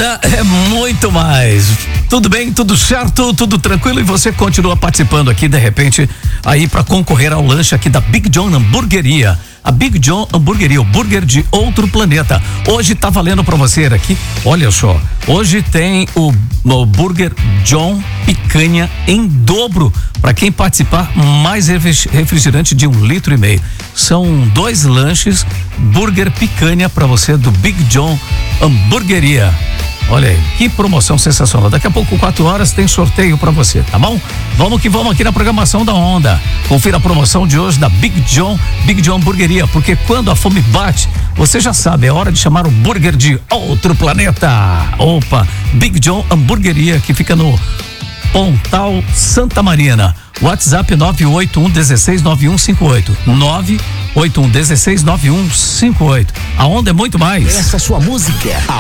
Onda é muito mais. Tudo bem, tudo certo, tudo tranquilo e você continua participando aqui de repente aí para concorrer ao lanche aqui da Big John Hamburgueria. A Big John Hamburgueria, o burger de outro planeta. Hoje tá valendo pra você aqui, olha só, hoje tem o Burger John Picanha em dobro. Para quem participar, mais refrigerante de 1,5 litro. São 2 lanches, Burger Picanha pra você do Big John Hamburgueria. Olha aí, que promoção sensacional. Daqui a pouco, 4 horas, tem sorteio pra você, tá bom? Vamos que vamos aqui na programação da Onda. Confira a promoção de hoje da Big John Hamburgueria, porque quando a fome bate, você já sabe, é hora de chamar o burger de outro planeta. Opa, Big John Hamburgueria, que fica no Pontal Santa Marina. WhatsApp 981169158. 981169158. A Onda é muito mais. Essa sua música, a